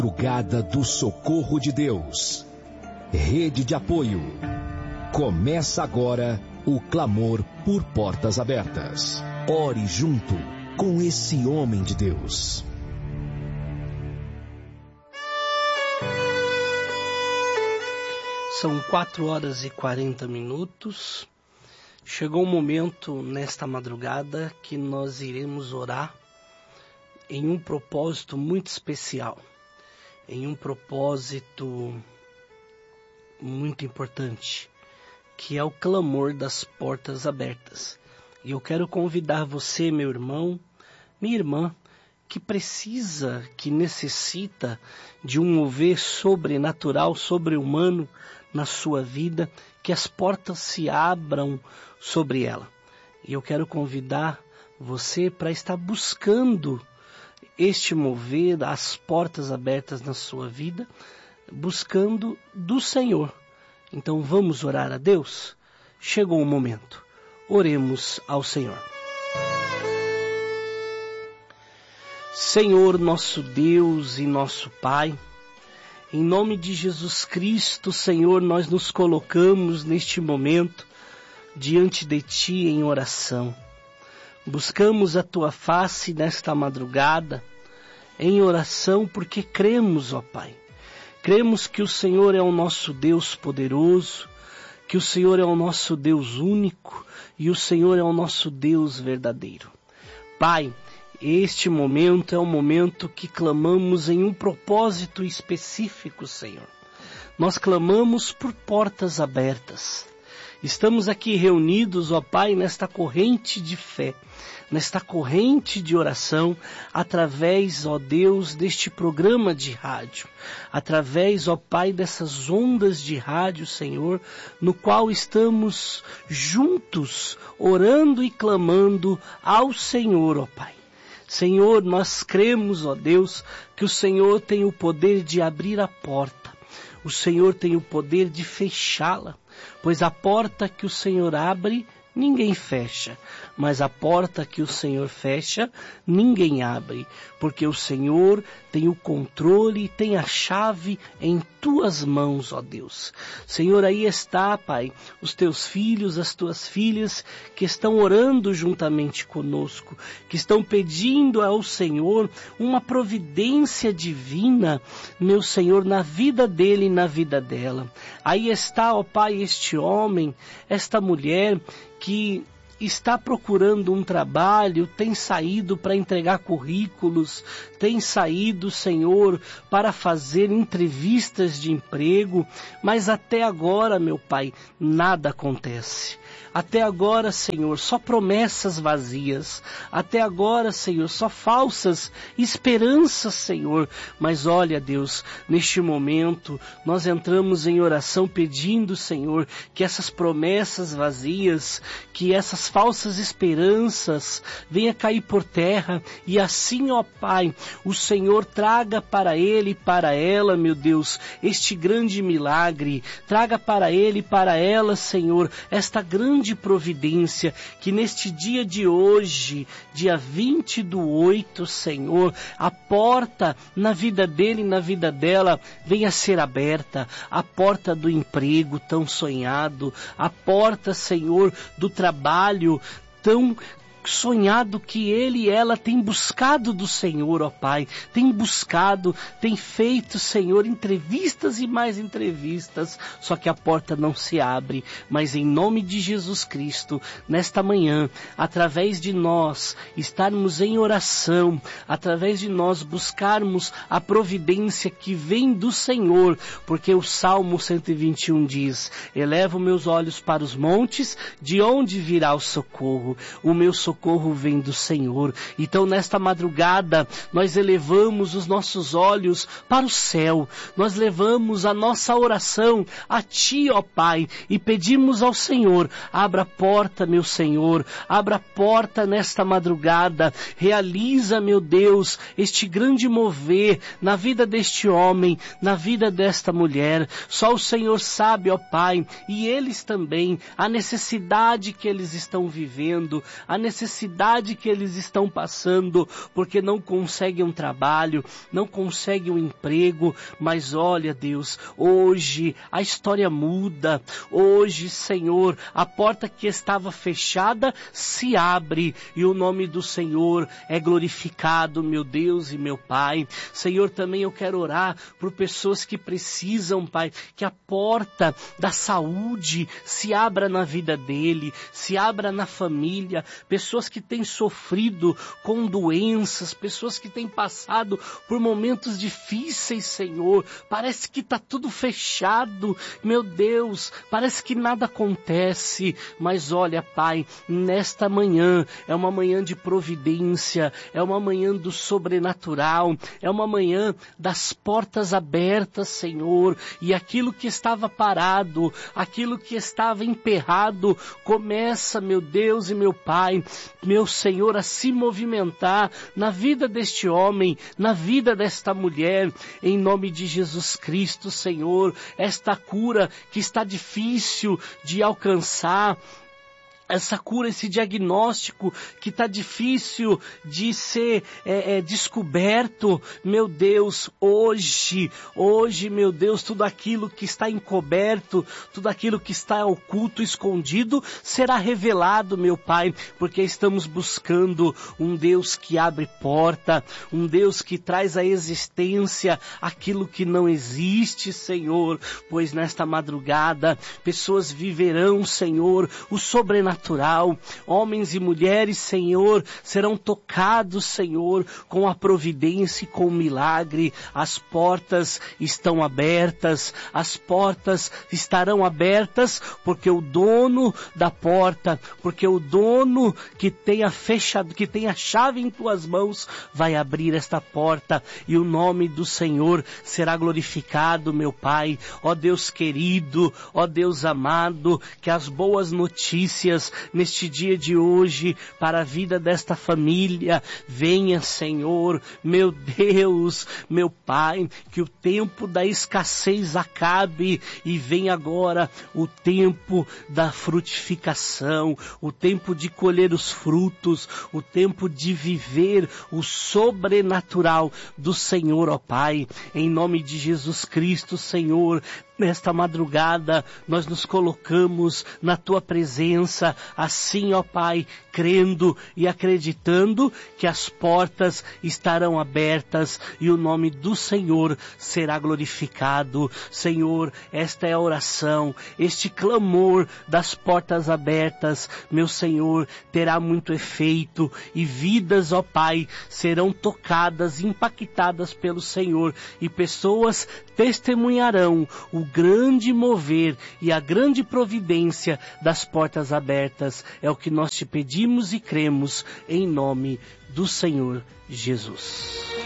Madrugada do Socorro de Deus. Rede de apoio. Começa agora o clamor por portas abertas. Ore junto com esse homem de Deus. São 4h40. Chegou o momento nesta madrugada que nós iremos orar em um propósito muito especial, em um propósito muito importante, que é o clamor das portas abertas. E eu quero convidar você, meu irmão, minha irmã, que precisa, que necessita de um mover sobrenatural, sobre-humano na sua vida, que as portas se abram sobre ela. E eu quero convidar você para estar buscando este mover, as portas abertas na sua vida, buscando do Senhor. Então vamos orar a Deus? Chegou o momento. Oremos ao Senhor. Senhor, nosso Deus e nosso Pai, em nome de Jesus Cristo, Senhor, nós nos colocamos neste momento diante de Ti em oração. Buscamos a Tua face nesta madrugada em oração porque cremos, ó Pai. Cremos que o Senhor é o nosso Deus poderoso, que o Senhor é o nosso Deus único e o Senhor é o nosso Deus verdadeiro. Pai, este momento é um momento que clamamos em um propósito específico, Senhor. Nós clamamos por portas abertas. Estamos aqui reunidos, ó Pai, nesta corrente de fé, nesta corrente de oração, através, ó Deus, deste programa de rádio, através, ó Pai, dessas ondas de rádio, Senhor, no qual estamos juntos, orando e clamando ao Senhor, ó Pai. Senhor, nós cremos, ó Deus, que o Senhor tem o poder de abrir a porta. O Senhor tem o poder de fechá-la, pois a porta que o Senhor abre, ninguém fecha, mas a porta que o Senhor fecha, ninguém abre, porque o Senhor tem o controle, tem a chave em Tuas mãos, ó Deus. Senhor, aí está, Pai, os Teus filhos, as Tuas filhas, que estão orando juntamente conosco, que estão pedindo ao Senhor uma providência divina, meu Senhor, na vida dele e na vida dela. Aí está, ó Pai, este homem, esta mulher, que está procurando um trabalho, tem saído para entregar currículos, tem saído, Senhor, para fazer entrevistas de emprego, mas até agora, meu Pai, nada acontece. Até agora, Senhor, só promessas vazias. Até agora, Senhor, só falsas esperanças, Senhor. Mas olha, Deus, neste momento, nós entramos em oração pedindo, Senhor, que essas promessas vazias, que essas falsas esperanças venham cair por terra. E assim, ó Pai, o Senhor traga para ele e para ela, meu Deus, este grande milagre. Traga para ele e para ela, Senhor, esta grande providência, que neste dia de hoje, dia 20/8, Senhor, a porta na vida dele e na vida dela venha a ser aberta, a porta do emprego tão sonhado, a porta, Senhor, do trabalho tão sonhado que ele e ela têm buscado do Senhor, ó Pai, tem buscado, tem feito, Senhor, entrevistas e mais entrevistas, só que a porta não se abre. Mas em nome de Jesus Cristo, nesta manhã, através de nós estarmos em oração, através de nós buscarmos a providência que vem do Senhor, porque o Salmo 121 diz: elevo meus olhos para os montes, de onde virá o socorro? O meu socorro vem do Senhor. Então nesta madrugada nós elevamos os nossos olhos para o céu, nós levamos a nossa oração a Ti, ó Pai, e pedimos ao Senhor: abra a porta, meu Senhor, abra a porta nesta madrugada, realiza, meu Deus, este grande mover na vida deste homem, na vida desta mulher. Só o Senhor sabe, ó Pai, e eles também, a necessidade que eles estão vivendo, a necessidade necessidade que eles estão passando, porque não conseguem um trabalho, não conseguem um emprego, mas olha, Deus, hoje a história muda. Hoje, Senhor, a porta que estava fechada se abre e o nome do Senhor é glorificado, meu Deus e meu Pai. Senhor, também eu quero orar por pessoas que precisam, Pai, que a porta da saúde se abra na vida dele, se abra na família, pessoas que têm sofrido com doenças, pessoas que têm passado por momentos difíceis, Senhor. Parece que está tudo fechado, meu Deus, parece que nada acontece, mas olha, Pai, nesta manhã é uma manhã de providência, é uma manhã do sobrenatural, é uma manhã das portas abertas, Senhor, e aquilo que estava parado, aquilo que estava emperrado, começa, meu Deus e meu Pai, meu Senhor, a se movimentar na vida deste homem, na vida desta mulher, em nome de Jesus Cristo, Senhor, esta cura que está difícil de alcançar, essa cura, esse diagnóstico que está difícil de ser descoberto, meu Deus, hoje, meu Deus, tudo aquilo que está encoberto, tudo aquilo que está oculto, escondido, será revelado, meu Pai, porque estamos buscando um Deus que abre porta, um Deus que traz à existência aquilo que não existe, Senhor, pois nesta madrugada, pessoas viverão, Senhor, o sobrenatural. Homens e mulheres, Senhor, serão tocados, Senhor, com a providência e com o milagre. As portas estão abertas, as portas estarão abertas, porque o dono da porta, porque o dono que tem a chave em tuas mãos, vai abrir esta porta e o nome do Senhor será glorificado, meu Pai. Ó Deus querido, ó Deus amado, que as boas notícias neste dia de hoje, para a vida desta família, venha, Senhor, meu Deus, meu Pai, que o tempo da escassez acabe e venha agora o tempo da frutificação, o tempo de colher os frutos, o tempo de viver o sobrenatural do Senhor, ó Pai, em nome de Jesus Cristo, Senhor. Nesta madrugada, nós nos colocamos na Tua presença, assim, ó Pai, crendo e acreditando que as portas estarão abertas e o nome do Senhor será glorificado. Senhor, esta é a oração, este clamor das portas abertas, meu Senhor, terá muito efeito e vidas, ó Pai, serão tocadas, impactadas pelo Senhor e pessoas testemunharão o grande mover e a grande providência das portas abertas. É o que nós te pedimos e cremos em nome do Senhor Jesus.